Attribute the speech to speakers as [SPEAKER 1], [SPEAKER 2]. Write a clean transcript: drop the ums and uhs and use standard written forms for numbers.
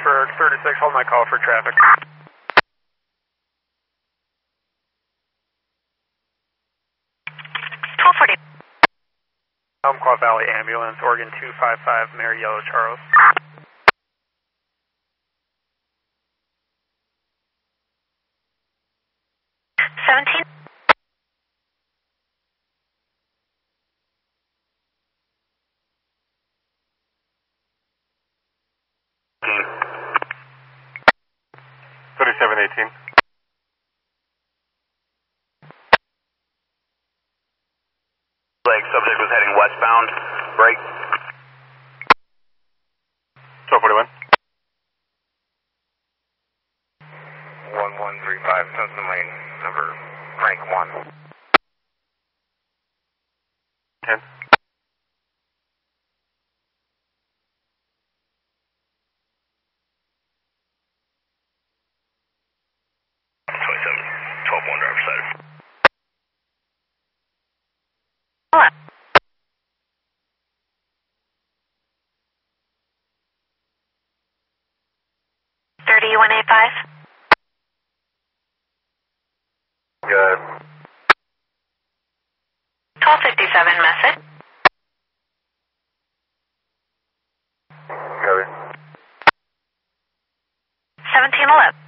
[SPEAKER 1] for 36, hold my call for traffic. Umpqua Valley Ambulance, Oregon 255, Mary Yellow Charles.
[SPEAKER 2] Subject was heading westbound. Break.
[SPEAKER 3] 1241.
[SPEAKER 4] 1135, Sunset Lane, number rank 1.
[SPEAKER 3] 10.
[SPEAKER 2] 12-1, driver side.
[SPEAKER 5] Hello. 3185.
[SPEAKER 3] Good.
[SPEAKER 5] 1257 message.
[SPEAKER 3] Copy.
[SPEAKER 5] 1711.